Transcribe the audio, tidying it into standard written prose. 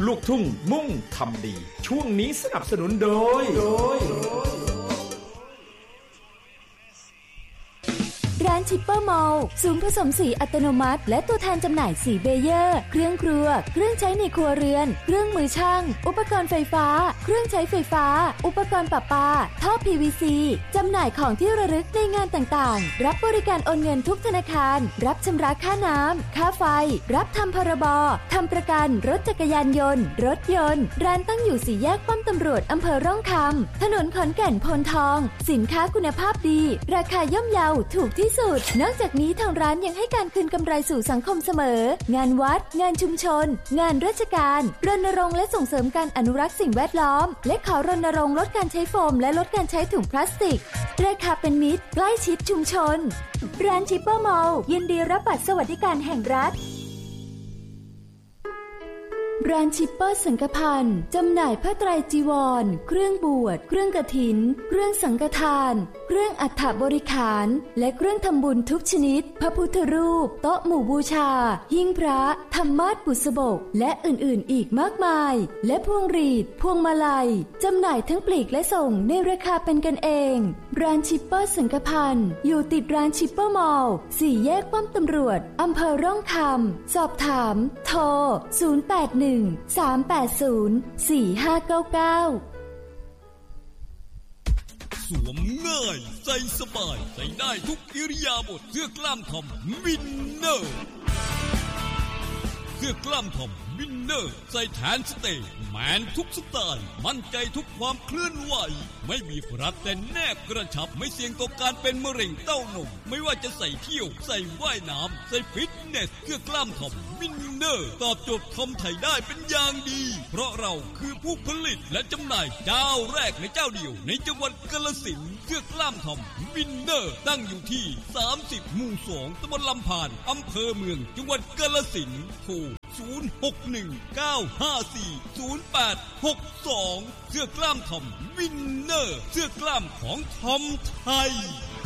ลูกทุ่งมุ่งทำดีช่วงนี้สนับสนุนโดยร้านชิปเปอร์มอลล์ศูนย์ผสมสีอัตโนมัติและตัวแทนจำหน่ายสีเบเยอร์เครื่องครัวเครื่องใช้ในครัวเรือนเครื่องมือช่างอุปกรณ์ไฟฟ้าเครื่องใช้ไฟฟ้าอุปกรณ์ประปาท่อ PVC จำหน่ายของที่ระลึกในงานต่างๆรับบริการโอนเงินทุกธนาคารรับชำระค่าน้ำค่าไฟรับทำพรบทำประกันรถจักรยานยนต์รถยนต์ร้านตั้งอยู่4 แยกป้อมตำรวจอำเภอร่องคำถนนขอนแก่นโพนทองสินค้าคุณภาพดีราคาย่อมเยาถูกที่สุดนอกจากนี้ทางร้านยังให้การคืนกำไรสู่สังคมเสมองานวัดงานชุมชนงานราชการรณรงค์และส่งเสริมการอนุรักษ์สิ่งแวดล้อมและขอรณรงค์ลดการใช้โฟมและลดการใช้ถุงพลาสติกราคาเป็นมิตรใกล้ชิดชุมชนร้านชิปเปอร์มอลล์ยินดีรับบัตรสวัสดิการแห่งรัฐร้านชิปเปอร์สังฆพันธ์จำหน่ายผ้าไตรจีวรเครื่องบวชเครื่องกฐินเครื่องสังฆทานเครื่องอัฐบริขารและเครื่องทำบุญทุกชนิดพระพุทธรูปโต๊ะหมู่บูชาหิ้งพระธรรมาสน์บุษบกและอื่นๆอีกมากมายและพวงหรีดพวงมาลัยจำหน่ายทั้งปลีกและส่งในราคาเป็นกันเองร้านชิปเปอร์สังฆพันธ์อยู่ติดร้านชิปเปอร์มอลล์4 แยกป้อมตำรวจอำเภอร่องคำสอบถามโทร081 380 4599 สวมง่ายใส่สบายใส่ได้ทุกอิริยาบถเสื้อกล้ามทอมวินเนอร์เสื้อกล้ามทอมวินเนอร์ใส่แทนสเตย์แมนทุกสไตล์มั่นใจทุกความเคลื่อนไหวไม่มีรัดแต่แนบกระชับไม่เสี่ยงต่อการเป็นมะเร็งเต้านมไม่ว่าจะใส่เที่ยวใส่ว่ายน้ำใส่ฟิตเนสเสื้อกล้ามทอมวินเนอร์ตอบโจทย์ทอมไทยได้เป็นอย่างดีเพราะเราคือผู้ผลิตและจำหน่ายเจ้าแรกในเจ้าเดียวในจังหวัดกาฬสินธุ์เสื้อกล้ามทอมวินเนอร์ตั้งอยู่ที่30 หมู่ 2 ตำบลลำพานอำเภอเมืองจังหวัดกาฬสินธุ์โทร0619540862เสื้อกล้ามทอมวินเนอร์เสื้อกล้ามของทอมไทย